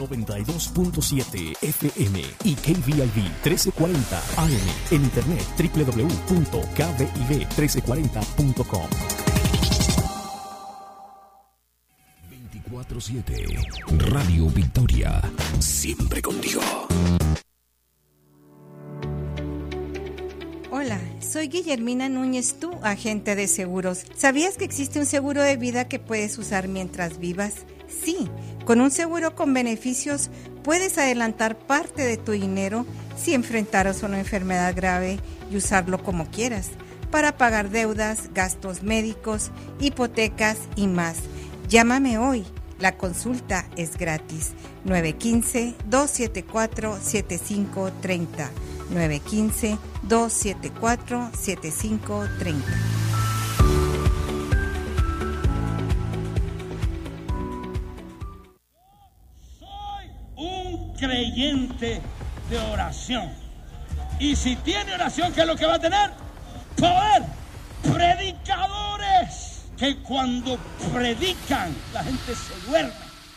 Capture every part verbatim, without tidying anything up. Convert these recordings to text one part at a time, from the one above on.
noventa y dos punto siete F M y K V I V trece cuarenta A M. En internet doble u doble u doble u punto k v i v trece cuarenta punto com. veinticuatro siete Radio Victoria, siempre contigo. Hola, soy Guillermina Núñez, tu agente de seguros. ¿Sabías que existe un seguro de vida que puedes usar mientras vivas? Sí, con un seguro con beneficios puedes adelantar parte de tu dinero si enfrentaras una enfermedad grave y usarlo como quieras, para pagar deudas, gastos médicos, hipotecas y más. Llámame hoy. La consulta es gratis. nueve uno cinco, dos siete cuatro, siete cinco tres cero. nueve uno cinco, dos siete cuatro, siete cinco tres cero. Soy un creyente de oración. Y si tiene oración, ¿qué es lo que va a tener? Poder. Predicadores que cuando predican la gente se duerme.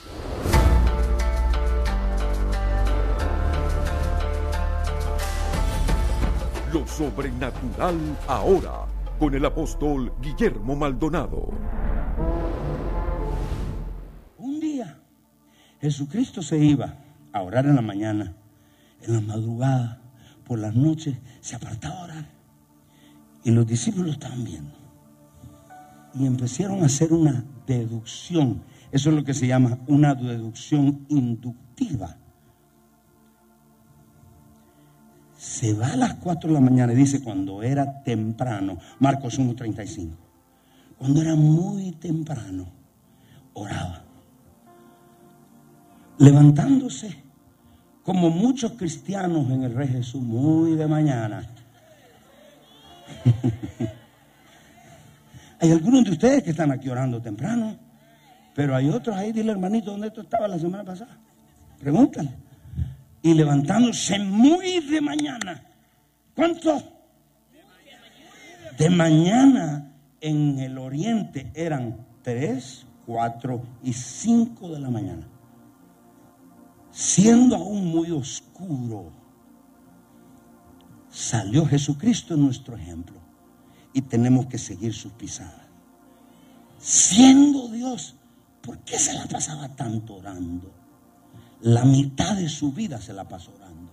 Lo sobrenatural ahora, con el apóstol Guillermo Maldonado. Un día, Jesucristo se iba a orar en la mañana, en la madrugada, por las noches, se apartaba a orar. Y los discípulos estaban viendo. Y empezaron a hacer una deducción. Eso es lo que se llama una deducción inductiva. Se va a las cuatro de la mañana y dice cuando era temprano, Marcos uno treinta y cinco, cuando era muy temprano, oraba. Levantándose, como muchos cristianos en el Rey Jesús, muy de mañana. Hay algunos de ustedes que están aquí orando temprano, pero hay otros ahí. Dile, hermanito, ¿dónde tú estabas la semana pasada? Pregúntale. Y levantándose muy de mañana. ¿Cuánto? De mañana en el oriente eran tres, cuatro y cinco de la mañana. Siendo aún muy oscuro, salió Jesucristo en nuestro ejemplo. Y tenemos que seguir sus pisadas. Siendo Dios, ¿por qué se la pasaba tanto orando? La mitad de su vida se la pasó orando.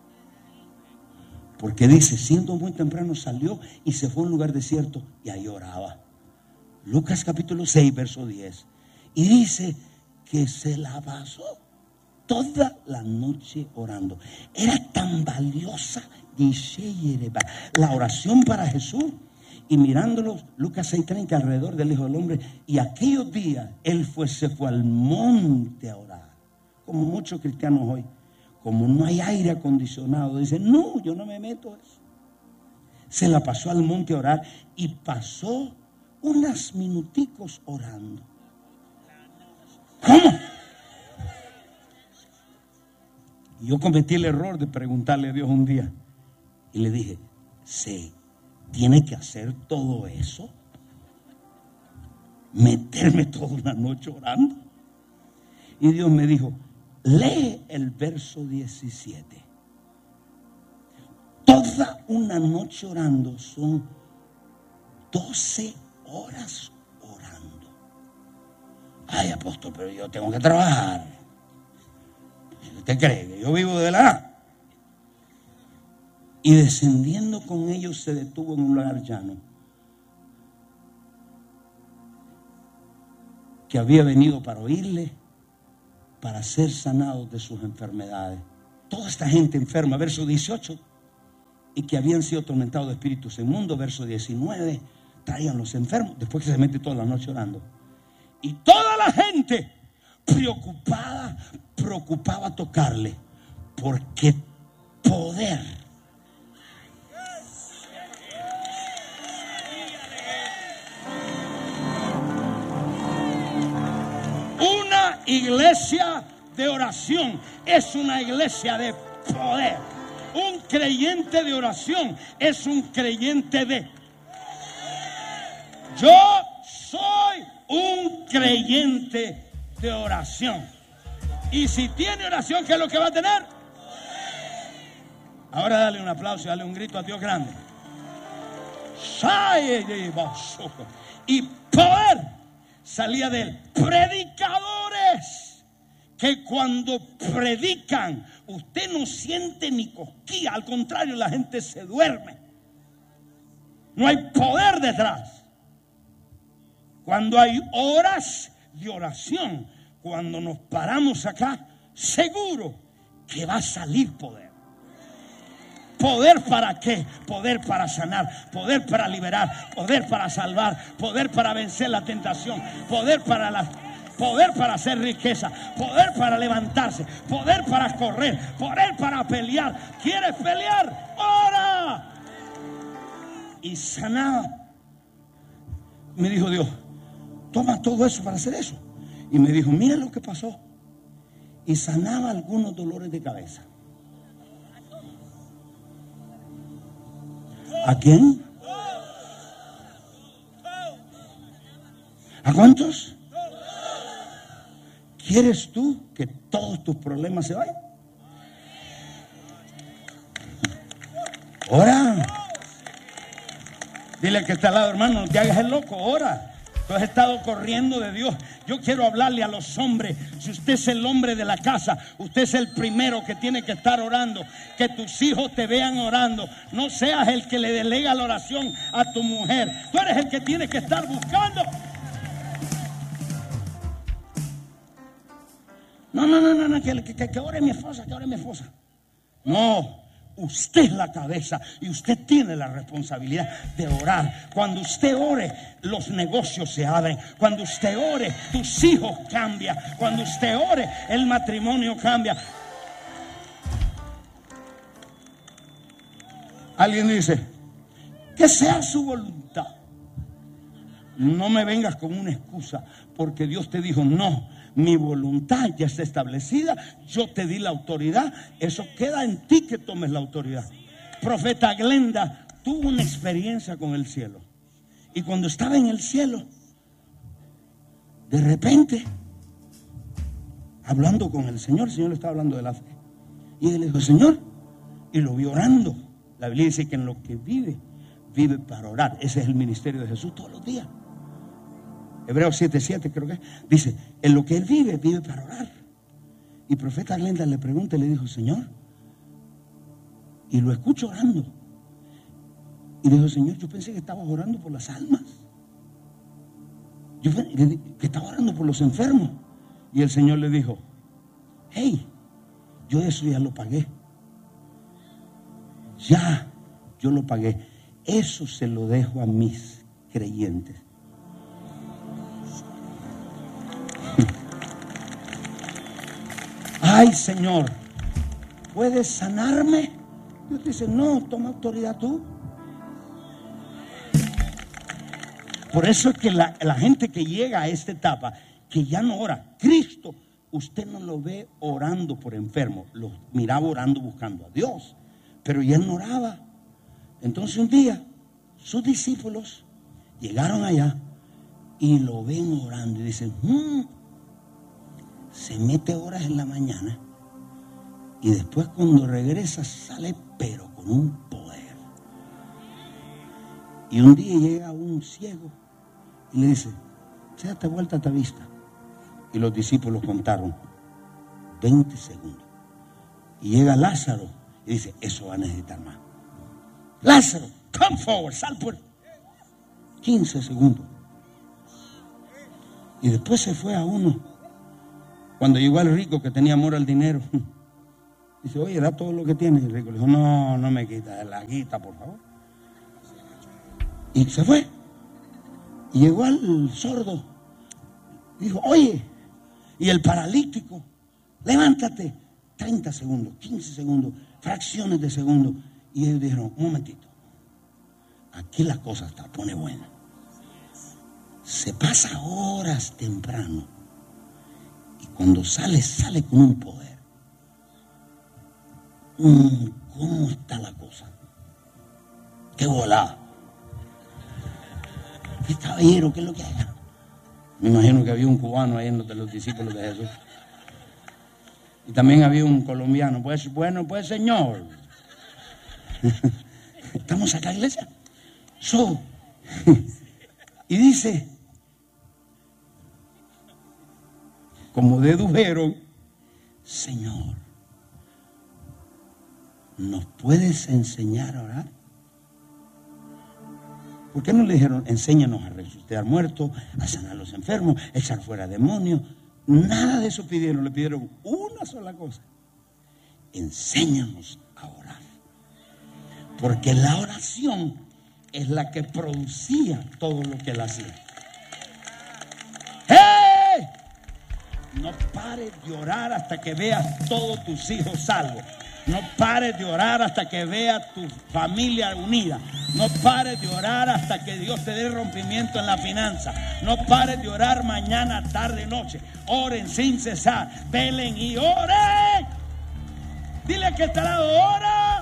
Porque dice, siendo muy temprano salió y se fue a un lugar desierto y ahí oraba. Lucas capítulo seis, verso diez. Y dice que se la pasó toda la noche orando. Era tan valiosa la oración para Jesús. Y mirándolos, Lucas seis treinta, alrededor del Hijo del Hombre. Y aquellos días, él fue, se fue al monte a orar. Como muchos cristianos hoy. Como no hay aire acondicionado, dicen, no, yo no me meto a eso. Se la pasó al monte a orar y pasó unos minuticos orando. ¿Cómo? Y yo cometí el error de preguntarle a Dios un día. Y le dije, sí. ¿Tiene que hacer todo eso? ¿Meterme toda una noche orando? Y Dios me dijo, lee el verso diecisiete. Toda una noche orando son doce horas orando. Ay, apóstol, pero yo tengo que trabajar. ¿Usted cree que yo vivo de la... Y descendiendo con ellos se detuvo en un lugar llano, que había venido para oírle, para ser sanados de sus enfermedades. Toda esta gente enferma, verso dieciocho, y que habían sido atormentados de espíritus inmundos, verso diecinueve, traían los enfermos, después que se mete toda la noche orando. Y toda la gente preocupada, preocupaba tocarle, porque poder... Una iglesia de oración es una iglesia de poder. Un creyente de oración es un creyente de... Yo soy un creyente de oración. Y si tiene oración, ¿qué es lo que va a tener? Ahora dale un aplauso, dale un grito a Dios grande. Y poder salía de él. Predicadores que cuando predican, usted no siente ni cosquilla, al contrario, la gente se duerme. No hay poder detrás. Cuando hay horas de oración, cuando nos paramos acá, seguro que va a salir poder. ¿Poder para qué? Poder para sanar, poder para liberar, poder para salvar, poder para vencer la tentación, poder para la, poder para hacer riqueza, poder para levantarse, poder para correr, poder para pelear. ¿Quieres pelear? ¡Ora! Y sanaba. Me dijo Dios, toma todo eso para hacer eso. Y me dijo, mira lo que pasó. Y sanaba algunos dolores de cabeza. ¿A quién? ¿A cuántos? ¿Quieres tú que todos tus problemas se vayan? Ora. Dile que está al lado, hermano, no te hagas el loco, ora. Tú has estado corriendo de Dios. Yo quiero hablarle a los hombres. Si usted es el hombre de la casa, usted es el primero que tiene que estar orando. Que tus hijos te vean orando. No seas el que le delega la oración a tu mujer. Tú eres el que tiene que estar buscando. No, no, no, no, no que, que, que ore mi esposa, que ore mi esposa. No. Usted es la cabeza y usted tiene la responsabilidad de orar. Cuando usted ore, los negocios se abren. Cuando usted ore, tus hijos cambian. Cuando usted ore, el matrimonio cambia. Alguien dice, que sea su voluntad. No me vengas con una excusa, porque Dios te dijo, no, mi voluntad ya está establecida, yo te di la autoridad, eso queda en ti que tomes la autoridad. Profeta Glenda tuvo una experiencia con el cielo. Y cuando estaba en el cielo, de repente, hablando con el Señor, el Señor le estaba hablando de la fe. Y él le dijo, Señor, y lo vio orando. La Biblia dice que en lo que vive, vive para orar. Ese es el ministerio de Jesús todos los días. Hebreos siete siete creo que es. Dice, en lo que él vive, vive para orar. Y profeta Glenda le pregunta y le dijo, Señor, y lo escucho orando. Y le dijo, Señor, yo pensé que estabas orando por las almas. Yo pensé que estaba orando por los enfermos. Y el Señor le dijo, hey, yo eso ya lo pagué. Ya, yo lo pagué. Eso se lo dejo a mis creyentes. Ay, Señor, ¿puedes sanarme? Dios dice, no, toma autoridad tú. Por eso es que la, la gente que llega a esta etapa, que ya no ora, Cristo, usted no lo ve orando por enfermo, lo miraba orando buscando a Dios, pero ya no oraba. Entonces un día, sus discípulos llegaron allá y lo ven orando y dicen, hmm, se mete horas en la mañana y después cuando regresa sale pero con un poder. Y un día llega un ciego y le dice, échate vuelta a tu vista. Y los discípulos contaron veinte segundos. Y llega Lázaro y dice, eso va a necesitar más. Lázaro, come forward, sal por quince segundos. Y después se fue a uno. Cuando llegó al rico que tenía amor al dinero, dice, oye, da todo lo que tienes. El rico le dijo, no, no me quita, la quita, por favor. Y se fue. Y llegó al sordo. Dijo, oye, y el paralítico, levántate. treinta segundos, quince segundos, fracciones de segundos. Y ellos dijeron, un momentito, aquí la cosa está, pone buena. Se pasa horas temprano. Y cuando sale, sale con un poder. Mm, ¿Cómo está la cosa? ¡Qué volada! ¿Qué caballero? ¿Qué es lo que hay? Me imagino que había un cubano ahí en los de los discípulos de Jesús. Y también había un colombiano, pues bueno, pues señor. Estamos acá, iglesia. So, y dice, como dedujeron, Señor, ¿nos puedes enseñar a orar? ¿Por qué no le dijeron, enséñanos a resucitar muertos, a sanar a los enfermos, a echar fuera demonios? Nada de eso pidieron, le pidieron una sola cosa. Enséñanos a orar. Porque la oración es la que producía todo lo que él hacía. ¡Hey! No pares de orar hasta que veas todos tus hijos salvos. No pares de orar hasta que veas tu familia unida. No pares de orar hasta que Dios te dé rompimiento en la finanza. No pares de orar mañana, tarde, noche. Oren sin cesar. Velen y oren. Dile que está al lado, ora.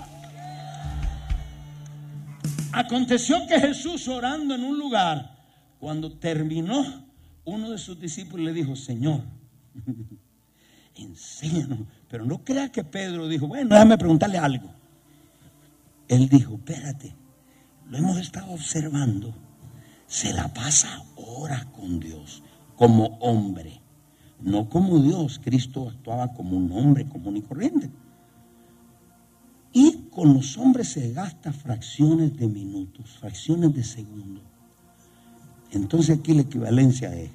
Aconteció que Jesús, orando en un lugar, cuando terminó, uno de sus discípulos le dijo, Señor, enséñanos. Pero no crea que Pedro dijo, bueno, déjame preguntarle algo. Él dijo, espérate, lo hemos estado observando. Se la pasa horas con Dios, como hombre, no como Dios. Cristo actuaba como un hombre común y corriente. Y con los hombres se gasta fracciones de minutos, fracciones de segundos. Entonces aquí la equivalencia es,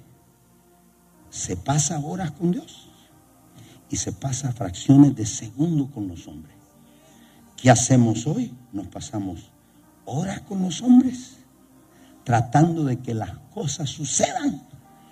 se pasa horas con Dios y se pasa fracciones de segundo con los hombres. ¿Qué hacemos hoy? Nos pasamos horas con los hombres tratando de que las cosas sucedan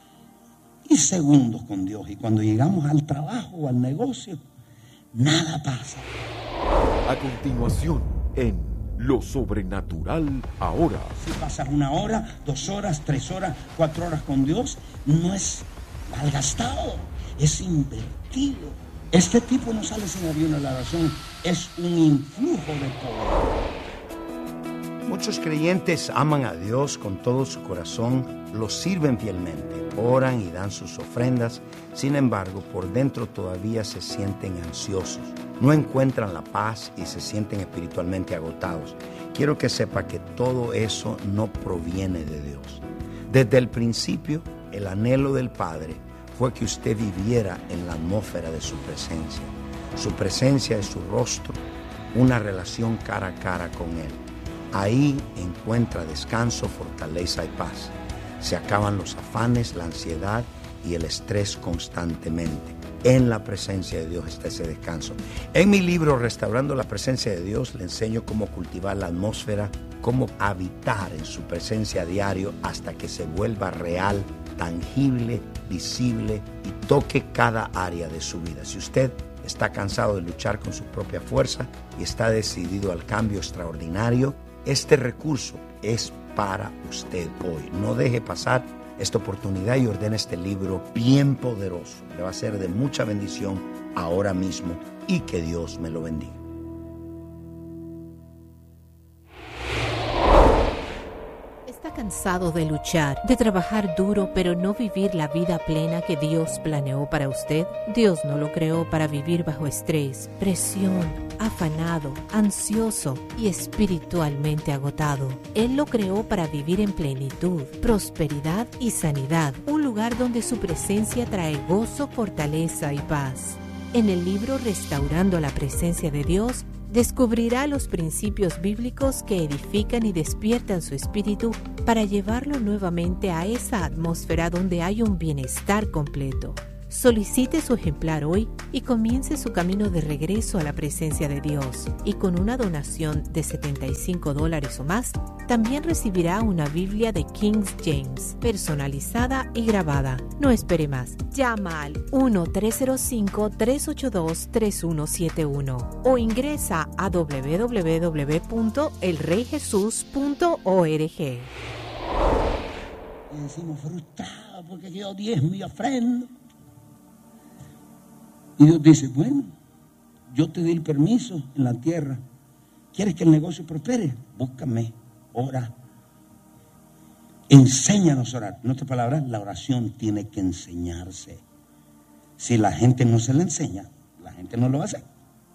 y segundos con Dios. Y cuando llegamos al trabajo o al negocio, nada pasa. A continuación, en Lo Sobrenatural Ahora. Si pasas una hora, dos horas, tres horas, cuatro horas con Dios, no es malgastado, es invertido. Este tipo no sale sin ayuno a la oración, es un influjo de poder. Muchos creyentes aman a Dios con todo su corazón, lo sirven fielmente, oran y dan sus ofrendas. Sin embargo, por dentro todavía se sienten ansiosos, no encuentran la paz y se sienten espiritualmente agotados. Quiero que sepa que todo eso no proviene de Dios. Desde el principio, el anhelo del Padre fue que usted viviera en la atmósfera de su presencia. Su presencia es su rostro, una relación cara a cara con Él. Ahí encuentra descanso, fortaleza y paz. Se acaban los afanes, la ansiedad y el estrés constantemente. En la presencia de Dios está ese descanso. En mi libro Restaurando la Presencia de Dios le enseño cómo cultivar la atmósfera, cómo habitar en su presencia a diario hasta que se vuelva real, tangible, visible y toque cada área de su vida. Si usted está cansado de luchar con su propia fuerza y está decidido al cambio extraordinario, este recurso es para usted hoy. No deje pasar esta oportunidad y ordene este libro bien poderoso. Le va a ser de mucha bendición ahora mismo y que Dios me lo bendiga. ¿Está cansado de luchar, de trabajar duro, pero no vivir la vida plena que Dios planeó para usted? Dios no lo creó para vivir bajo estrés, presión, afanado, ansioso y espiritualmente agotado. Él lo creó para vivir en plenitud, prosperidad y sanidad, un lugar donde su presencia trae gozo, fortaleza y paz. En el libro Restaurando la Presencia de Dios, descubrirá los principios bíblicos que edifican y despiertan su espíritu para llevarlo nuevamente a esa atmósfera donde hay un bienestar completo. Solicite su ejemplar hoy y comience su camino de regreso a la presencia de Dios. Y con una donación de setenta y cinco dólares o más, también recibirá una Biblia de King James, personalizada y grabada. No espere más. Llama al uno tres cero cinco, tres ocho dos, tres uno siete uno o ingresa a doble u doble u doble u punto el rey jesús punto org. Y decimos frustrados porque yo diezmo y ofrendo. Y Dios dice, bueno, yo te di el permiso en la tierra. ¿Quieres que el negocio prospere? Búscame, ora. Enséñanos a orar. En otras palabras, la oración tiene que enseñarse. Si la gente no se la enseña, la gente no lo va a hacer.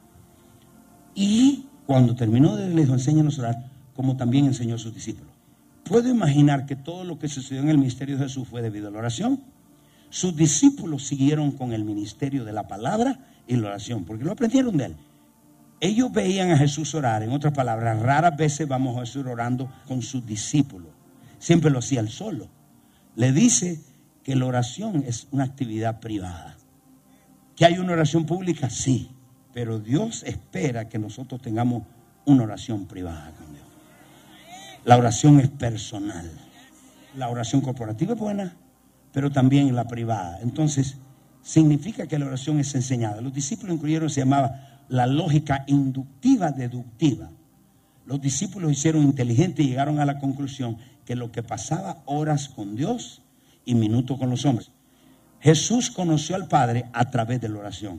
Y cuando terminó, les dijo, enséñanos a orar, como también enseñó a sus discípulos. Puedo imaginar que todo lo que sucedió en el ministerio de Jesús fue debido a la oración. Sus discípulos siguieron con el ministerio de la palabra y la oración, porque lo aprendieron de él. Ellos veían a Jesús orar. En otras palabras, raras veces vamos a Jesús orando con sus discípulos. Siempre lo hacía él solo. Le dice que la oración es una actividad privada. ¿Que hay una oración pública? Sí. Pero Dios espera que nosotros tengamos una oración privada con Dios. La oración es personal. La oración corporativa es buena, pero también la privada. Entonces, significa que la oración es enseñada. Los discípulos incluyeron, se llamaba la lógica inductiva deductiva. Los discípulos hicieron inteligentes y llegaron a la conclusión que lo que pasaba horas con Dios y minutos con los hombres. Jesús conoció al Padre a través de la oración.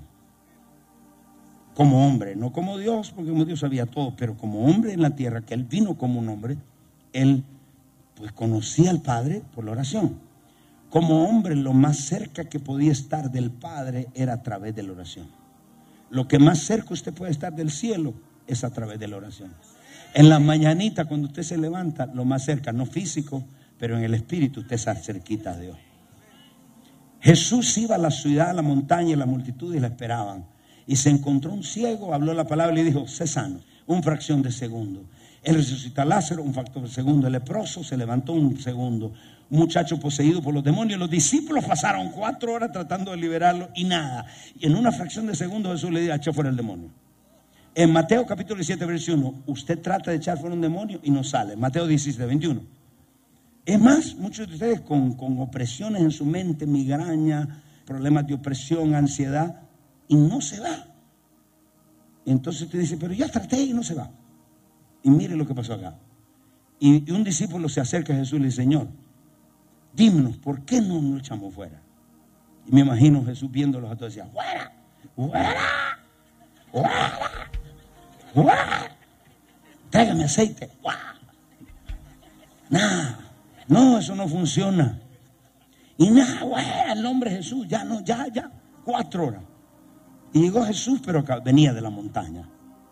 Como hombre, no como Dios, porque como Dios sabía todo, pero como hombre en la tierra, que Él vino como un hombre, Él pues conocía al Padre por la oración. Como hombre, lo más cerca que podía estar del Padre era a través de la oración. Lo que más cerca usted puede estar del cielo es a través de la oración. En la mañanita, cuando usted se levanta, lo más cerca, no físico, pero en el espíritu, usted está cerquita a Dios. Jesús iba a la ciudad, a la montaña, y la multitud y la esperaban. Y se encontró un ciego, habló la palabra y le dijo, sé sano, una fracción de segundo. Él resucitó a Lázaro, un factor de segundo. El leproso se levantó un segundo. Un muchacho poseído por los demonios. Los discípulos pasaron cuatro horas tratando de liberarlo y nada. Y en una fracción de segundo Jesús le dijo, echó fuera el demonio. En Mateo capítulo diecisiete, versículo uno, usted trata de echar fuera un demonio y no sale. Mateo diecisiete, veintiuno. Es más, muchos de ustedes con, con opresiones en su mente, migraña, problemas de opresión, ansiedad, y no se va. Entonces usted dice, pero ya traté y no se va. Y mire lo que pasó acá. Y, y un discípulo se acerca a Jesús y le dice, Señor, dímonos, ¿por qué no nos echamos fuera? Y me imagino Jesús viéndolos a todos, decía, fuera, fuera, fuera, fuera, tráigame aceite, fuera. Nada, no, eso no funciona. Y nada, fuera, el nombre de Jesús, ya no, ya, ya, cuatro horas. Y llegó Jesús, pero venía de la montaña.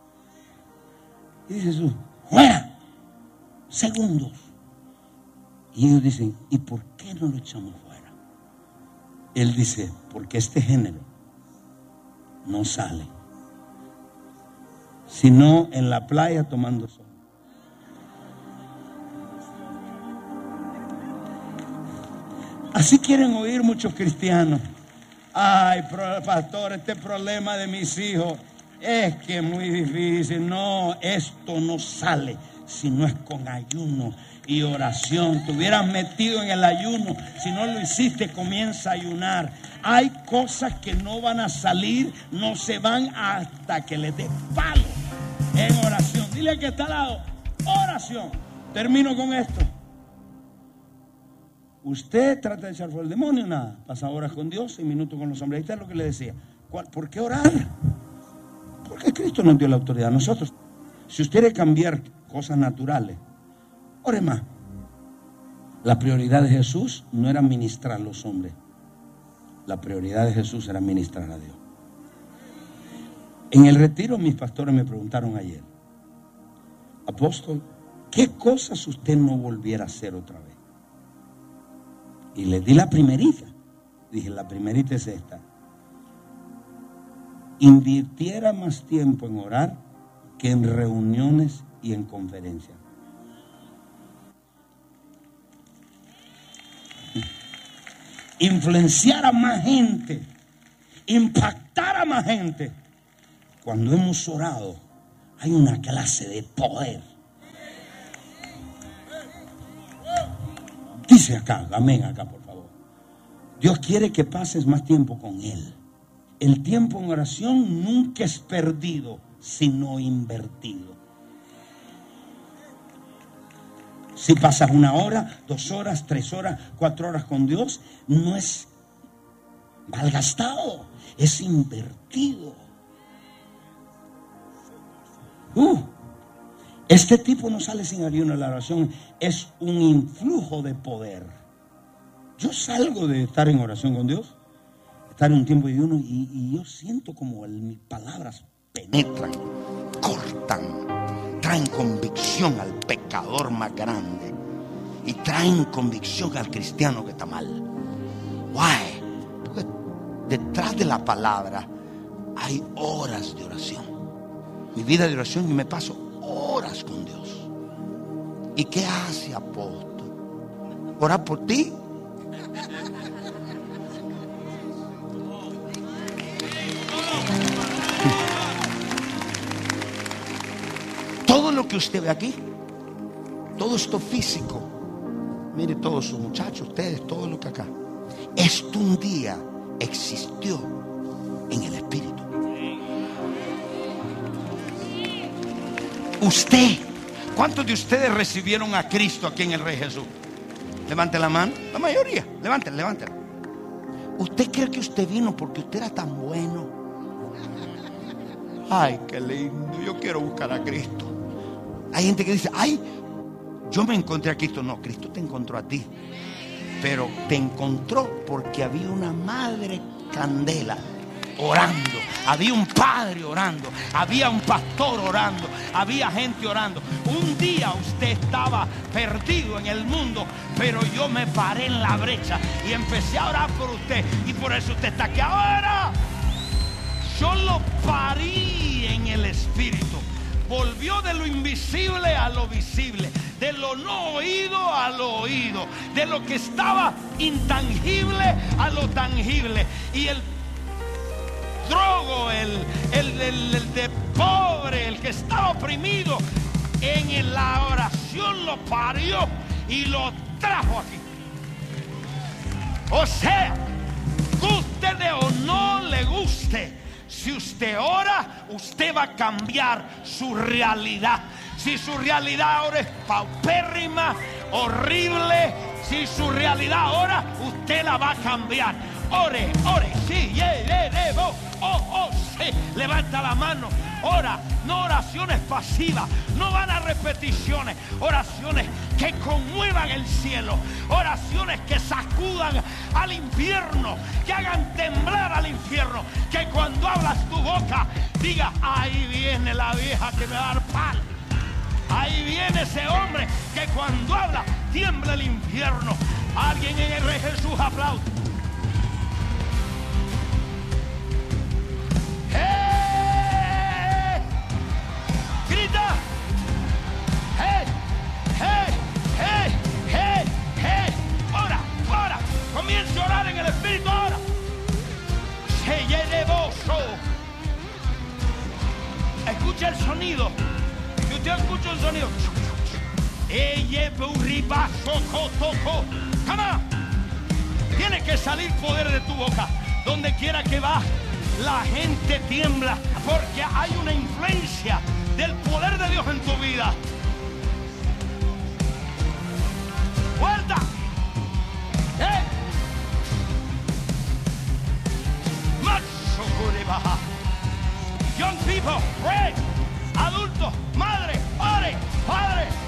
Y dice Jesús, fuera, segundos. Y ellos dicen, ¿y por qué no lo echamos fuera? Él dice, porque este género no sale, sino en la playa tomando sol. Así quieren oír muchos cristianos. Ay, pastor, este problema de mis hijos es que es muy difícil. No, esto no sale si no es con ayuno y oración. Te hubieras metido en el ayuno. Si no lo hiciste, comienza a ayunar. Hay cosas que no van a salir, no se van hasta que les des palo en oración. Dile al que está al lado, oración. Termino con esto. Usted trata de echar fuera el demonio, nada. Pasa horas con Dios y minutos con los hombres. Ahí está lo que le decía. ¿Por qué orar? Porque Cristo nos dio la autoridad a nosotros. Si usted quiere cambiar cosas naturales, ore más. La prioridad de Jesús no era ministrar a los hombres. La prioridad de Jesús era ministrar a Dios. En el retiro mis pastores me preguntaron ayer, apóstol, ¿qué cosas usted no volviera a hacer otra vez? Y le di la primerita. Dije, la primerita es esta. Invirtiera más tiempo en orar que en reuniones y en conferencias. Influenciar a más gente, impactar a más gente. Cuando hemos orado, hay una clase de poder. Dice acá, amén acá por favor. Dios quiere que pases más tiempo con Él. El tiempo en oración nunca es perdido, sino invertido. Si pasas una hora, dos horas, tres horas, cuatro horas con Dios, no es malgastado, es invertido. Uh, este tipo no sale sin ayuno. La oración es un influjo de poder. Yo salgo de estar en oración con Dios estar en un tiempo de ayuno y, y yo siento como el, mis palabras penetran, cortan, traen convicción al pecador más grande y traen convicción al cristiano que está mal. Why? Porque detrás de la palabra hay horas de oración. Mi vida de oración, y me paso horas con Dios. ¿Y qué hace, apóstol? ¿Orar por ti? Todo lo que usted ve aquí, todo esto físico, mire todos sus muchachos, ustedes, todo lo que acá, esto un día existió en el Espíritu. Usted, ¿cuántos de ustedes recibieron a Cristo aquí en el Rey Jesús? Levante la mano, la mayoría, levanten, levanten. ¿Usted cree que usted vino porque usted era tan bueno? Ay, qué lindo, yo quiero buscar a Cristo. Hay gente que dice, ay, yo me encontré a Cristo. No, Cristo te encontró a ti. Pero te encontró porque había una madre candela orando, había un padre orando, había un pastor orando, había gente orando. Un día usted estaba perdido en el mundo, pero yo me paré en la brecha y empecé a orar por usted, y por eso usted está aquí ahora. Yo lo parí en el Espíritu. Volvió de lo invisible a lo visible, de lo no oído a lo oído, de lo que estaba intangible a lo tangible. Y el drogo, el, el, el, el de pobre, el que estaba oprimido, en la oración lo parió y lo trajo aquí. O sea, guste o no le guste, si usted ora, usted va a cambiar su realidad. Si su realidad ahora es paupérrima, horrible, si su realidad ahora, usted la va a cambiar. Ore, ore, sí, yeah, yeah, yeah, oh, oh, oh, sí, levanta la mano, ora, no oraciones pasivas, no van a repeticiones, oraciones que conmuevan el cielo, oraciones que sacudan al infierno, que hagan temblar al infierno, que cuando hablas tu boca diga, ahí viene la vieja que me va a dar pan, ahí viene ese hombre que cuando habla tiembla el infierno. Alguien en el Rey Jesús aplaude. ¡Hey! ¡Grita! ¡Hey! ¡Hey! ¡Hey! ¡Hey! ¡Hey! ¡Ora! ¡Ora! Comienza a orar en el Espíritu ahora. ¡Se llene bozo! Escucha el sonido. Si usted escucha el sonido. ¡Eye burribazo cotoco! ¡Come on! Tiene que salir poder de tu boca. Donde quiera que va, la gente tiembla porque hay una influencia del poder de Dios en tu vida. ¡Vuelta! ¡Eh! Young people, pray. Adultos, madre, ore, padre,